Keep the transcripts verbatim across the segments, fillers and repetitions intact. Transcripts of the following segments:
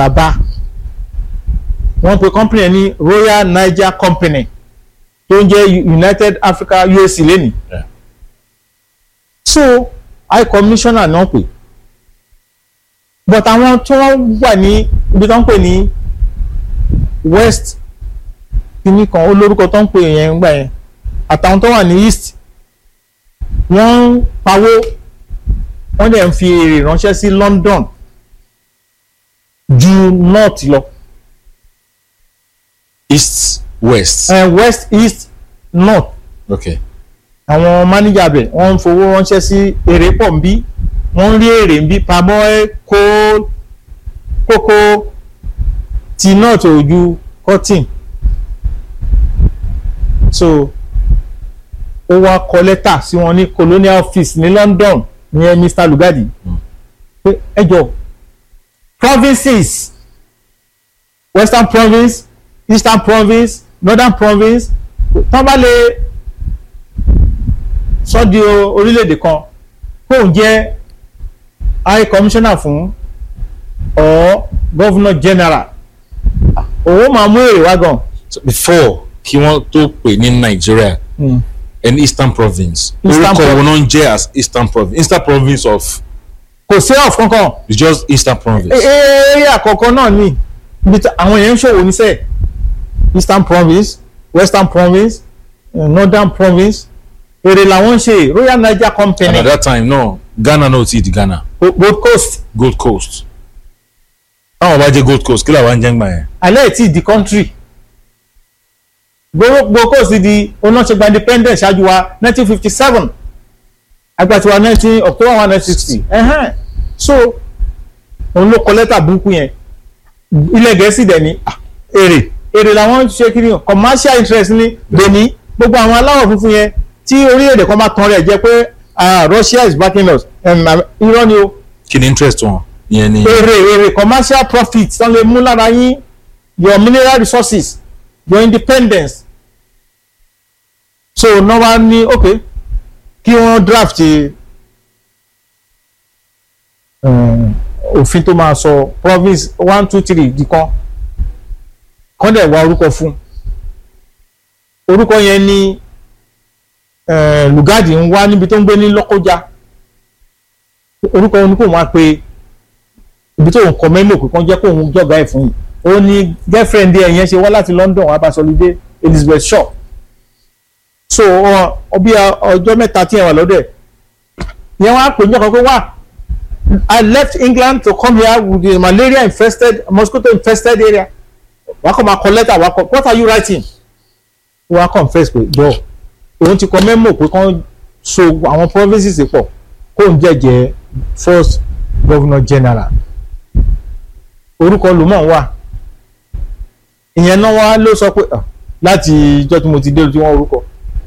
Àtàbà wọ́n pe company ẹ̀ ní Royal Niger Company tó ń jẹ́ United Africa U S C lẹ́nìí. Yeah. So high commissioner náà pè but àwọn tí wọ́n wà ní ibi tó ń pè ní West kìíní kan olórúkọ tó ń pè yẹn gbà yẹn àtàwọn tó wà ní East wọ́n ń pawó wọ́n dẹ̀ ń fi èrè ránṣẹ́ sí London ju North lọ. East West. Uh, West East North. Okay. Àwọn máníjà bẹ̀ wọ́n ń fowó ránṣẹ́ sí èrè pọ̀ ń bí wọ́n ń rí èrè ń bí pamọ́ ẹ kó kókó ti North ojú cotton. So ó wá kọ lẹ́tà sí wọn ní Colonial Office ní London ní Mister Lugadi pé ẹ jọ provinces Western Province, Eastern Province, Northern Province tán bá lè sọ di orílẹ̀-èdè kan kóun jẹ́ high commissioner fún or governor general owó máa mú èrè wá gan. So before kí wọ́n tó pè ní Nigeria Mm. and Eastern Province Eastern orúkọ Pro- wọn náà ń jẹ́ as Eastern Province Eastern Province of kò sí off kankan it's just Eastern Province. eré àkọ́kọ́ náà ni ibi tí àwọn èèyàn ń ṣòwò níṣẹ́ Eastern Province, Western Province, uh, Northern Province èrè làwọn ń ṣe Royal Niger Company. And at that time no Ghana no ti di Ghana. Gold Coast Gold Coast. Táwọn bá jẹ́ Gold Coast kí làwọn ń jẹ́ ń gbà yẹn. alẹ́ tí di country Gold Coast di onáṣẹ́gba independence ṣáájú wa nineteen fifty seven agbatiwa nineteen October one nineteen sixty ẹ̀hẹ́n so òun ló kọ lẹ́tà burúkú yẹn ilẹ̀ Gẹ̀ẹ́sì dẹ̀ ní ah, èrè èrè làwọn ṣe kí ni commercial interest ní benin gbogbo àwọn aláwọ̀ funfun yẹn tí orílẹ̀-èdè kan bá tan rẹ̀ jẹ́ pé ah, Russia is backing us irọ́ ni o Kí ni interest wọn? Ìyẹn ni. èrè èrè commercial profit tán lè mú lára yín your mineral resources your independence so náà wá ní ok kí wọ́n draft um, òfin tó máa sọ province one two three di kan kán dẹ̀ wá orúkọ fún orúkọ yẹn ní uh, Lugadi ń wá níbi tó ń gbé ní Lọ́kọ́já orúkọ yẹn ni kò wá pé ibi tó ń kọ mẹ́lò pé kán jẹ́ kó òun jọ̀gá ẹ̀ fún yìí ó ní girlfriend ẹ̀ yẹn ṣe wá láti London wá bá sọlídé Elizabeth Shaw so ọbí ọjọ́ mẹ́ta tí ẹ wà lọ́dẹ̀ yẹn wá pè ní ọkọ̀ pé wá I left England to come here with the malaria infested mosquito infested area wá kọ́ máa kọ lẹ́tà wá kọ́ what are you writing wá confess pé jọ òun ti kọ mẹ́mọ̀ pé kán so àwọn provinces pọ̀ kó ń jẹ́jẹ́ first governor general orúkọ lùmọ̀ wà ìyẹn náà wá ló sọ pé láti ìjọ tí mo ti dé tí wọ́n orúkọ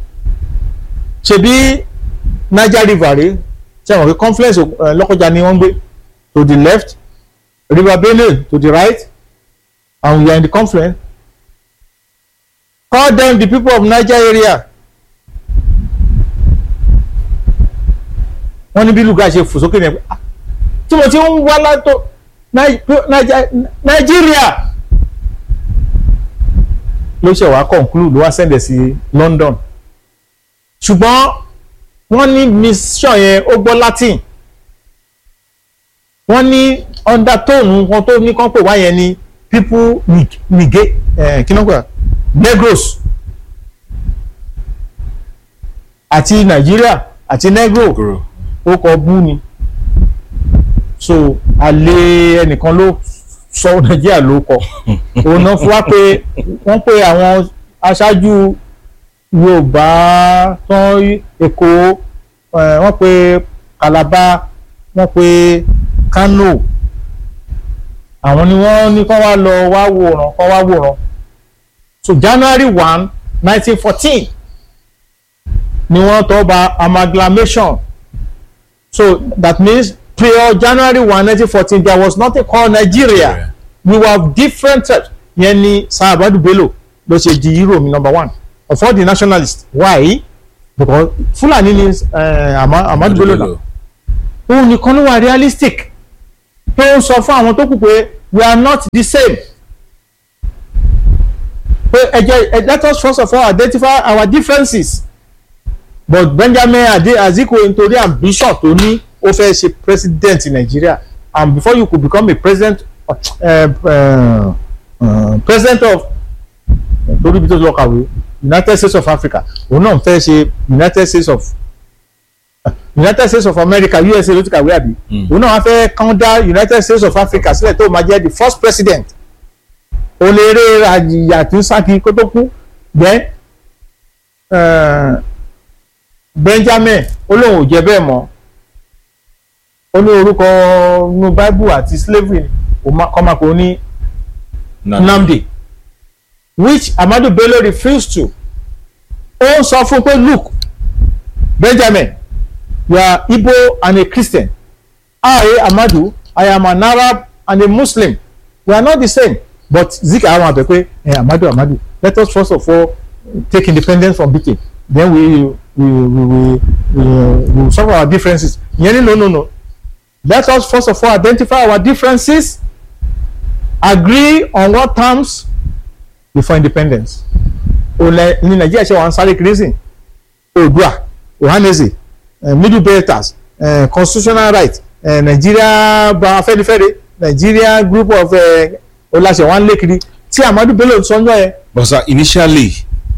ṣebí Niger River rèé ṣe àwọn pé confluence Lọ́kọ́jà ni wọ́n ń gbé to the left River Benue to the right and we are in the confluence call them the people of Niger area wọ́n ní bí lùgà ṣe fò sókè ní ẹ̀ tí mo ti ń wá látọ̀ Nigeria ló ṣe wá conclude ló wá sẹ́ndẹ̀ sí London ṣùgbọ́n wọ́n ní mission yẹn ó gbọ́ Latin wọ́n ní undertone wọn tó ní kán pè wá yẹn ní people nige kí ló ń pè Negros àti Nigeria àti Negro ó kọ bú ni so àlè ẹnìkan ló sọ Nàìjíríà ló kọ òun náà fún wa pé wọ́n pè àwọn aṣáájú Yorùbá tán Èkó wọ́n pè Calabar wọ́n pè Kano àwọn ni wọ́n ní kán wá lọ wá wòran kán wá wòran so January one nineteen fourteen ni wọ́n tó bá amalgamation so that means prior January one nineteen fourteen there was nothing called Nigeria yeah. We were different types yẹn ni Sir Ahmadu Bello ló ṣe di hero mi number one of all the nationalists why because Fulani ni uh, Ahmadu Bello la òun nìkan ló wà realistic pé ó ń sọ fún àwọn tó kù pé we are not the same. pé ẹ jẹ́ let us first of all identify our differences. But Benjamin Azikiwe nítorí ambition tó ní ó fẹ́ ṣe president in Nigeria, and before you could become a president uh, uh, uh, president of torí bí tó lọ kàwé United States of Africa, òun náà fẹ́ ṣe United States of uh, United States of America U S A ló ti kàwé àbí òun náà wá fẹ́ kán dá United States of Africa sílẹ̀ tó máa jẹ́ the first president. O lè rí àjìyà tí ń sákì kó tó kú then uh, Benjamin ó lóun ò jẹ bẹ́ẹ̀ mọ́ ó ní orúkọ nínú Bible àti slavery kọ́màkó ní Nnamdi which Ahmadu Bello refused to. Ó ń sọ fún pé look Benjamin, you are Igbo and a Christian. I Ahmadu, I am an Arab and a Muslim. We are not the same. But Zik àwọn àbẹ̀ pé Ahmadu Ahmadu let us first of all take independence from Britain, then we we we we we, we solve our differences. Yẹn no no no let us first of all identify our differences, agree on what terms before independence. Olè ní Nàìjíríà ṣe wọn sáré kérésì Oòduà Ohanaeze uh, Middle Belters uh, constitutional right uh, Nigeria Afẹ́nifẹ́re Nigeria group of Oláṣẹ wọn lé kiri tí Ahmadu Bello sọjọ́ ẹ. But sir, initially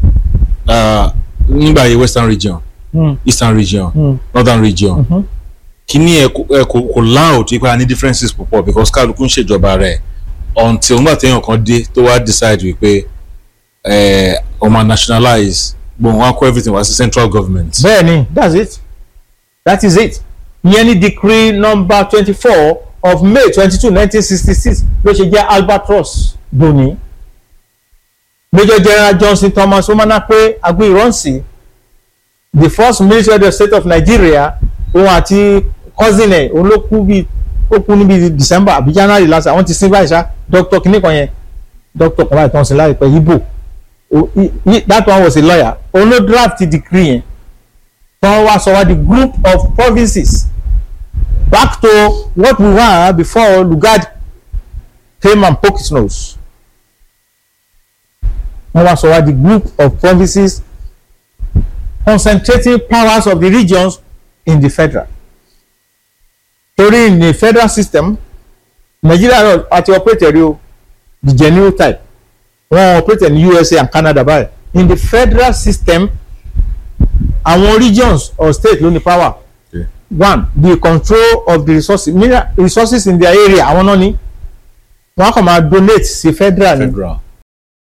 nígbà yìí western region mm. eastern region mm. northern region mm-hmm. kíní ẹ kò kò loud ipa ní differences púpọ̀ because kálukú ń ṣèjọba rẹ̀ until nígbà téèyàn kan dé tó wá decide wípé ọmọ nationalize gbọ̀n wá kó everything wá sí central government. Bẹ́ẹ̀ni, that's it that is it. Ìyẹn ní decree number twenty-four of May twenty-two nineteen sixty-six ló ṣe jẹ́ albatross doni. Major General Johnson Thomas Omanape Aguiyi-Ironsi, the first military of the state of Nigeria, òun àti cousin ẹ̀ òun ló kú bí ó kú níbi December àbí January last àwọn ti sin báyìí ṣá Doctor kìnìkan yẹn Doctor kọ̀ọ̀bá ìtàn sí láìpẹ́ Igbo that one was a lawyer òun ló draft the decree yẹn tán wá sọ wá the group of provinces back to what we were before Lugard came and poked his nose. Wọ́n wá sọ wá the group of provinces concentrating powers of the regions in the federal. Torí in the federal system Nigeria àti operate rí o the genuine type wọ́n operate in U S A and Canada báyìí. In the federal system àwọn regions or state ló ní power. Okay. One, the control of the resources resources in their area àwọn náà ní wọ́n á kàn máa donate sí federal ni.